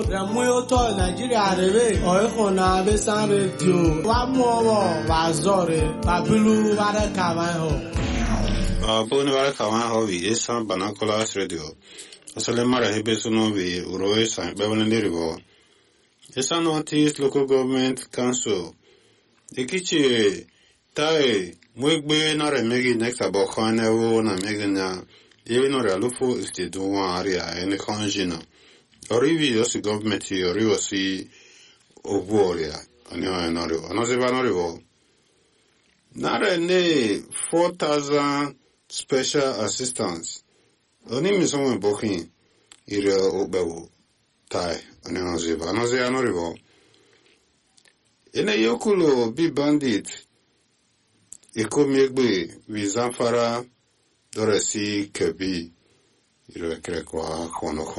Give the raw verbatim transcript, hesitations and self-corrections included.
Ramuyoto Nigeria rebe oihona besan radio wa muowo wa zore babilu wada kawan ho abuni wada kawan ho wi esan banakolas radio asale mara hebe suno wi uroe san bewon ndiribo esan notice local government council ekichi tai mwegbe na remegi next abo khane wo na meganya yewe no realufo istedu wa area ene kanjina Orivi yosi government orivo si obuoria anyo enorivo anozeva norivo nare ne four thousand special assistants oni misonwe bokin ire obewo tai anyo nozeva anozeva norivo ene yokulo bi bandit ikomiegbe vizanfara doresi kebi ire krekwa kono